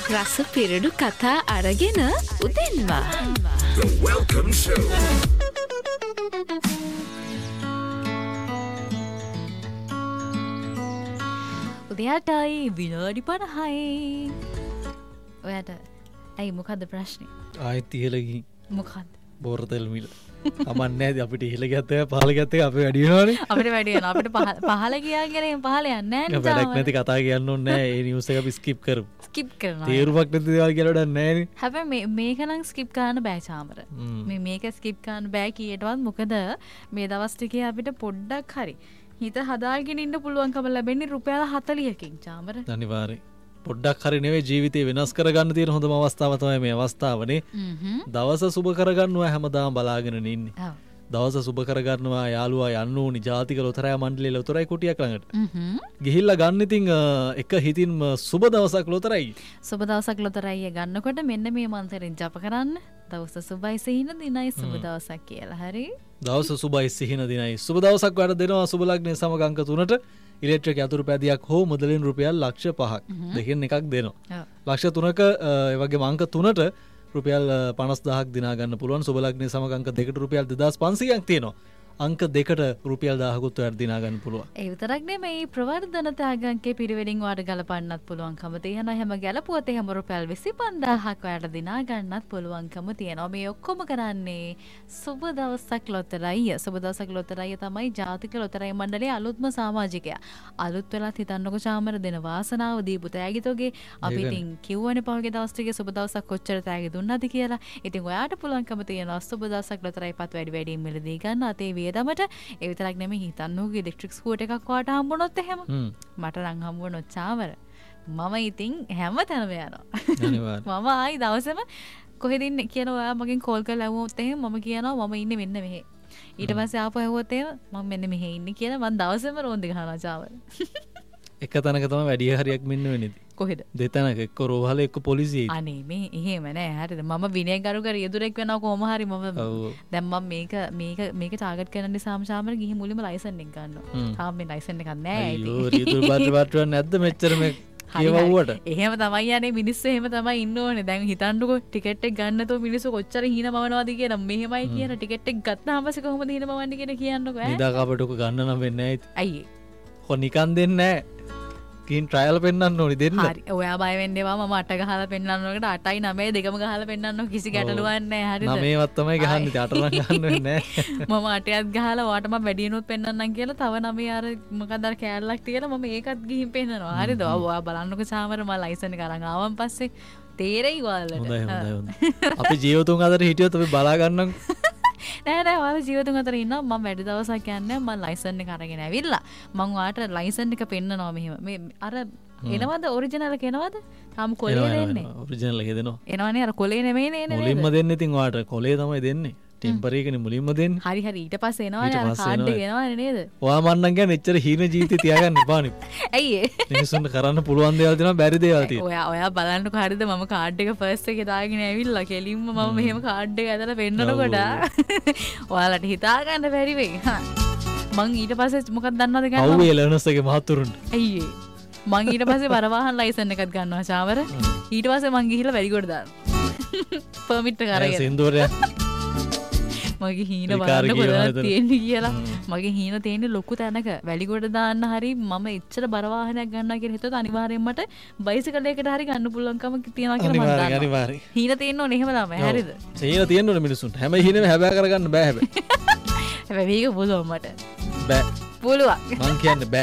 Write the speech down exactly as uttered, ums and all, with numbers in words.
රස පිරඩු කතා අරගෙන උදෙන්වා. The Welcome Show. උදයාටයි විනාඩි පනහයි. ඔයාට ඇයි මොකක්ද ප්‍රශ්නය? ආයෙත් ඉහළ ගිහින් මොකක්ද? බෝරතෙල් මිල. කමන්නේ නැහැ අපිට ඉහළ ගත්තේ පහළ ගත්තේ අපේ වැඩි වෙනවනේ. අපිට වැඩි වෙනවා. අපිට පහළ ගියා කියලා එහෙම පහළ යන්නේ නැහැ නේ. වැඩක් නැති කතා කියන්න ඕනේ නැහැ. ඒ නිවුස් එක අපි ස්කිප් කරමු. ස්කිප් කරනවා. තේරුමක් නැති දේවල් කියලා වැඩක් නැහැ නේ. හැබැයි මේ මේක නම් ස්කිප් කරන්න බෑ චාමර. මේ මේක ස්කිප් කරන්න බෑ කීයටවත් මොකද මේ දවස් ටිකේ අපිට පොඩ්ඩක් හරි හිත හදාගෙන ඉන්න පුළුවන්කම ලැබෙන්නේ රුපියල් හතලිහකින් චාමර. අනිවාර්යයෙන්. පොඩ්ඩක් හරි නෙවෙයි ජීවිතේ වෙනස් කරගන්න තියෙන හොඳම අවස්ථාව තමයි මේ අවස්ථාවනේ. දවස සුබ කරගන්නවා හැමදාම බලාගෙන ඉන්නේ. ඔව්. දවස සුබ කරගන්නවා යාළුවා යන්න ඕනි ජාතික ලොතරැයි මණ්ඩලයේ ලොතරැයි කුටියක් ළඟට. ගිහිල්ලා ගන්න ඉතින් එක හිතින්ම සුබ දවසක් ලොතරැයි. සුබ දවසක් ලොතරැයි ගන්නකොට මෙන්න මේ මන්ත්‍රයෙන් ජප කරන්න. දවස සුබයි සිහින දිනයි සුබ දවසක් කියලා. හරි. දවස සුබයි සිහින දිනයි සුබ දවසක් වඩ දෙනවා සුබ ලග්නේ සමග අංක තුනට ඉලෙක්ට්‍රික් යතුරු පැදියක් හෝ මුදලින් රුපියල් ලක්ෂ පහක් දෙකෙන් එකක් දෙනවා. ලක්ෂ තුනක ඒ වගේම අංක තුනට රුපියල් පනස් දහයක් දිනා ගන්න පුළුවන්. සුබ ලග්නේ සමග අංක දෙකට රුපියල් දෙදාස් පන්සීයක් තියෙනවා. අංක දෙකට රුපියල් දහයකුත් ඔයාලට දිනා ගන්න පුළුවන්. ඒ විතරක් නෙමෙයි ප්‍රවර්ධන ත්‍යාගංකේ පිරිවෙලින් වාට ගලපන්නත් පුළුවන්කම තියෙනවා. හැම ගැලපුවත් එහෙම රුපියල් විසි පන්දාහක් ඔයාලට දිනා ගන්නත් පුළුවන්කම තියෙනවා. මේ ඔක්කොම කරන්නේ සුබ දවසක් ලොතරැයි. සුබ දවසක් ලොතරැයි තමයි ජාතික ලොතරැයි මණ්ඩලයේ අලුත්ම සමාජිකයා. අලුත් වෙලා හිතන්නකො චාමර දෙන වාසනාව දීපු තෑගිතෝගේ අපි ඉතින් කිව්වනේ පහුගිය දවස් ටිකේ සුබ දවසක් කොච්චර තෑගි දුන්නාද කියලා. ඉතින් ඔයාට පුළුවන්කම තියෙනවා සුබ දවසක් ලොතරැයිපත් වැඩි වැඩියෙන් මිලදී ගන්න. අතේ දමට ඒ විතරක් නෙමෙයි හිතන්නෝගේ ඉලෙක්ට්‍රික් ස්කූටර් එකක් වාට හම්බුනොත් එහෙම මට නම් හම්බුනොත් චාමර මම ඉතින් හැම තැනම යනවා අනිවාර්යයෙන් මම ආයි දවසම කොහෙද ඉන්නේ කියලා ඔයා මගෙන් කෝල් කරලා ඇහුවොත් එහෙම මම කියනවා මම ඉන්නේ මෙන්න මෙහෙ ඊට පස්සේ ආපහු ඇහුවොත් එහෙම මම මෙන්න මෙහෙ ඉන්නේ කියලා මම දවසම රෝන්දි ගහනවා චාමර එක තැනක තමයි වැඩි හරියක් මෙන්න වෙන්නේ කොහෙද දෙතැනක එක්ක රෝහල එක්ක පොලිසිය අනේ මේ එහෙම නෑ හරිද මම විනයගරුක රියදුරෙක් වෙනවා කොහොම හරි මම දැන් මම මේක මේක මේක ටාගට් කරන නිසාම ශාමර ගිහින් මුලින්ම ලයිසන් එක ගන්නවා තාම මේ ලයිසන් එකක් නෑ ඉතින් අයියෝ රියදුර බාට්ටු බාට්ටු නැද්ද මෙච්චර මේ කියවුවට එහෙම තමයි යන්නේ මිනිස්සු එහෙම තමයි ඉන්න ඕනේ දැන් හිතන්නකෝ ටිකට් එක ගන්න තෝ මිනිස්සු කොච්චර හීන මවනවාද කියලා මෙහෙමයි කියන ටිකට් එක ගත්තාම පස්සේ කොහොමද හීන මවන්නේ කියන කියන්නකෝ ඈ නිදා කපට ඔක ගන්න නම් වෙන්නේ නැහැ අයියේ කො නිකන් දෙන්නේ නැහැ ට්‍රයිල් පෙන්වන්න ඕනි දෙන්න. හරි. ඔයා බය වෙන්න එපා මම අට ගහලා පෙන්වන්න ඕනකට අටයි නවයයි දෙකම ගහලා පෙන්වන්න ඕන කිසි ගැටලුවක් නැහැ. හරිද? නවයවත් තමයි ගහන්නේ. අට නම් ගන්න වෙන්නේ නැහැ. මම අටයත් ගහලා ඔයාට මම වැඩියනොත් පෙන්වන්නම් කියලා තව නවය අර මොකක්ද අර කෑල්ලක් තියලා මම ඒකත් ගිහින් පෙන්නනවා. හරිද? ඔයා බලන්නකෝ සාමර මම ලයිසන් එක අරන් ආවන් පස්සේ තේරෙයි ඔයාලට. හොඳයි හොඳයි හොඳයි. අපි ජීවතුන් අතර හිටියොත් අපි බලා ගන්නම්. නෑ නෑ ඔයාලා ජීවිතුන් අතර ඉන්නවා මම වැඩි දවසක් යන්නේ මම ලයිසන් එක අරගෙන ඇවිල්ලා මම ඔයාට ලයිසන් එක පෙන්නනවා මෙහෙම මේ අර එනවද ඔරිජිනල් එක එනවද තාම කොලේ දෙන්නේ ඔරිජිනල් එක දෙනවා එනවනේ අර කොලේ නෙමෙයි නේ මුලින්ම දෙන්නේ ඉතින් ඔයාට කොලේ තමයි දෙන්නේ ටෙම්පරරි එකනේ මුලින්ම දෙන්නේ හරි හරි ඊට පස්සේ එනවනේ අර කාඩ් එක එනවනේ නේද ඔයා මන්නම් කියන්නේ එච්චර හීන ජීවිතේ තියාගන්න එපානේ ඇයි ඒ මිනිස්සුන්ට කරන්න පුළුවන් දේවල් තියෙනවා බැරි දේවල් තියෙනවා ඔයා ඔයා බලන්නකෝ හරිද මම කාඩ් එක ෆස්ට් එකේ දාගෙන ඇවිල්ලා කෙලින්ම මම මෙහෙම කාඩ් එක ඇදලා පෙන්නනකොට ඔයාලට හිතා ගන්න බැරි වෙයි මං ඊට පස්සේ මොකක්ද දන්නවද ගන්නවා අවුවේ ලර්නර්ස් එකේ මහතුරුන්ට අයියේ මං ඊට පස්සේ පරවාහන ලයිසන් එකක් ගන්නවා චාමර ඊට පස්සේ මං ගිහිල්ලා වැලිගොඩ දානවා පර්මිට් එක අරගෙන සින්දුවරයක් මගේ හීන බලන්න කොහෙද තියෙන්නේ කියලා මගේ හීන තියෙන්නේ ලොකු තැනක වැලිගොඩ දාන්න හරි මම එච්චර බර වාහනයක් ගන්නවා කියලා හිතුවත් අනිවාර්යෙන්ම මට බයිසිකල් එකකට හරි ගන්න පුළුවන්කම තියනවා කියලා මම දන්නවා අනිවාර්යෙන් හීන තියෙන්න ඕනේ එහෙම තමයි හරිද හීන තියෙන්න ඕනේ මිනිස්සුන්ට හැම හීනෙම හැබෑ කරගන්න බෑ හැබැයි හැබැයි මේක පුළුවන් මට බෑ පුළුවන් මං කියන්නේ බෑ